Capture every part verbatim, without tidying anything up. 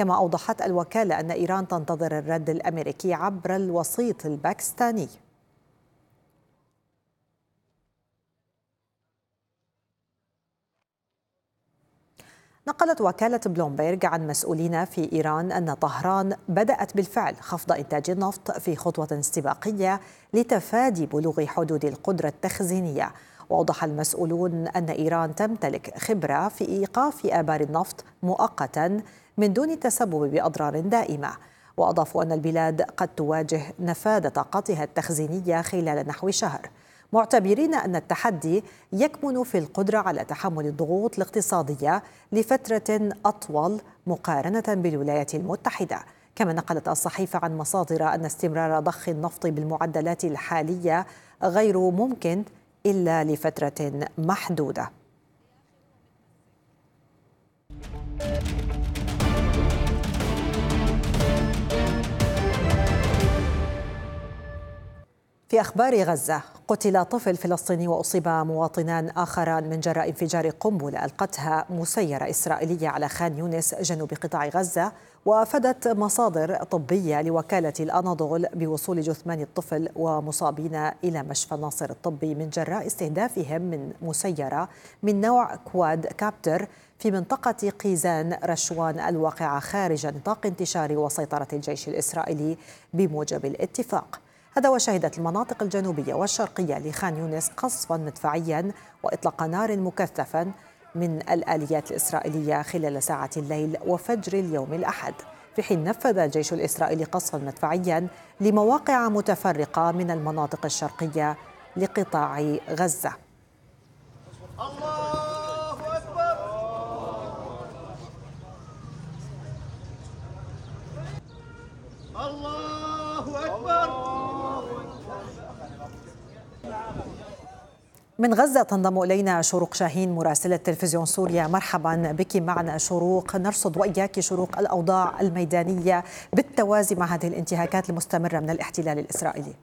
كما أوضحت الوكالة أن إيران تنتظر الرد الأمريكي عبر الوسيط الباكستاني. نقلت وكالة بلومبيرغ عن مسؤولين في إيران أن طهران بدأت بالفعل خفض إنتاج النفط في خطوة استباقية لتفادي بلوغ حدود القدرة التخزينية. وأوضح المسؤولون أن إيران تمتلك خبرة في إيقاف آبار النفط مؤقتا من دون التسبب بأضرار دائمة. وأضافوا أن البلاد قد تواجه نفاذ طاقتها التخزينية خلال نحو شهر، معتبرين أن التحدي يكمن في القدرة على تحمل الضغوط الاقتصادية لفترة أطول مقارنة بالولايات المتحدة. كما نقلت الصحيفة عن مصادر أن استمرار ضخ النفط بالمعدلات الحالية غير ممكن إلا لفترة محدودة. في أخبار غزة، قتل طفل فلسطيني وأصيب مواطنان آخران من جراء انفجار قنبلة ألقتها مسيرة إسرائيلية على خان يونس جنوب قطاع غزة. وأفادت مصادر طبية لوكالة الأناضول بوصول جثمان الطفل ومصابين إلى مشفى الناصر الطبي من جراء استهدافهم من مسيرة من نوع كواد كابتر في منطقة قيزان رشوان الواقعة خارج نطاق انتشار وسيطرة الجيش الإسرائيلي بموجب الاتفاق. هذا وشهدت المناطق الجنوبية والشرقية لخان يونس قصفا مدفعيا وإطلاق نار مكثفا من الآليات الإسرائيلية خلال ساعات الليل وفجر اليوم الأحد، في حين نفذ الجيش الإسرائيلي قصفا مدفعيا لمواقع متفرقة من المناطق الشرقية لقطاع غزة. الله أكبر. الله أكبر. من غزة تنضم إلينا شروق شاهين مراسلة تلفزيون سوريا. مرحبا بك معنا شروق، نرصد وإياك شروق الأوضاع الميدانية بالتوازي مع هذه الانتهاكات المستمرة من الاحتلال الإسرائيلي.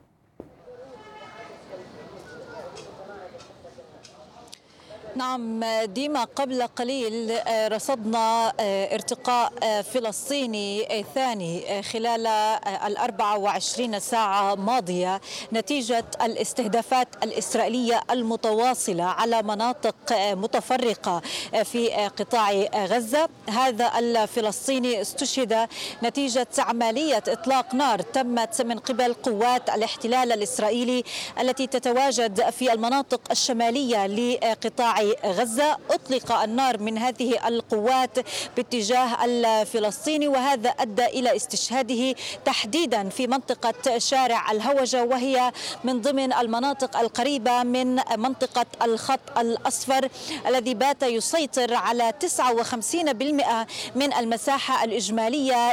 نعم ديما، قبل قليل رصدنا ارتقاء فلسطيني ثاني خلال الأربع وعشرين ساعة ماضية نتيجة الاستهدافات الإسرائيلية المتواصلة على مناطق متفرقة في قطاع غزة. هذا الفلسطيني استشهد نتيجة عملية إطلاق نار تمت من قبل قوات الاحتلال الإسرائيلي التي تتواجد في المناطق الشمالية لقطاع غزة. أطلق النار من هذه القوات باتجاه الفلسطيني، وهذا أدى إلى استشهاده تحديدا في منطقة شارع الهوجة، وهي من ضمن المناطق القريبة من منطقة الخط الأصفر الذي بات يسيطر على تسعة وخمسين بالمئة من المساحة الإجمالية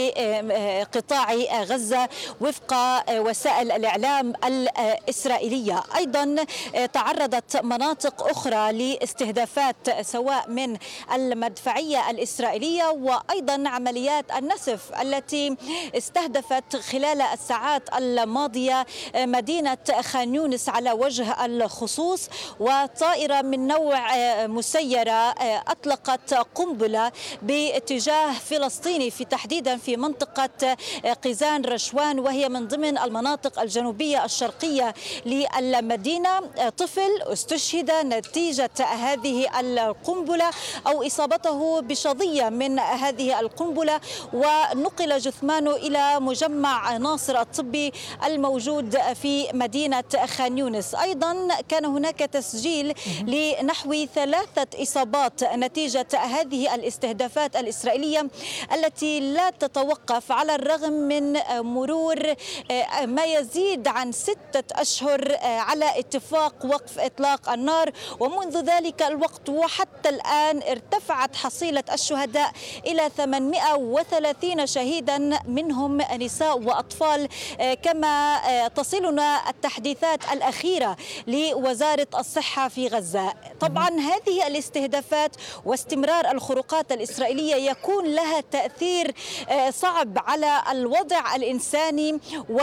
لقطاع غزة وفق وسائل الإعلام الإسرائيلية. أيضا تعرضت مناطق أخرى لاستهدافات سواء من المدفعية الإسرائيلية وأيضا عمليات النسف التي استهدفت خلال الساعات الماضية مدينة خان يونس على وجه الخصوص. وطائرة من نوع مسيرة أطلقت قنبلة باتجاه فلسطيني في تحديدا في منطقة قيزان رشوان، وهي من ضمن المناطق الجنوبية الشرقية للمدينة. طفل استشهد نتيجة هذه القنبلة أو إصابته بشظية من هذه القنبلة، ونقل جثمانه إلى مجمع ناصر الطبي الموجود في مدينة خان يونس. أيضا كان هناك تسجيل لنحو ثلاثة إصابات نتيجة هذه الاستهدافات الإسرائيلية التي لا تتوقف على الرغم من مرور ما يزيد عن ستة أشهر على اتفاق وقف إطلاق النار. ومنذ ذلك الوقت وحتى الآن ارتفعت حصيلة الشهداء إلى ثمانمئة وثلاثين شهيدا منهم نساء وأطفال، كما تصلنا التحديثات الأخيرة لوزارة الصحة في غزة. طبعا هذه الاستهدافات واستمرار الخروقات الإسرائيلية يكون لها تأثير صعب على الوضع الإنساني،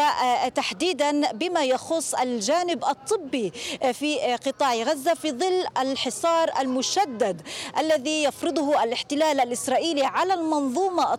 وتحديدا بما يخص الجانب الطبي في قطاع غزة في ظل الحصار المشدد الذي يفرضه الاحتلال الإسرائيلي على المنظومة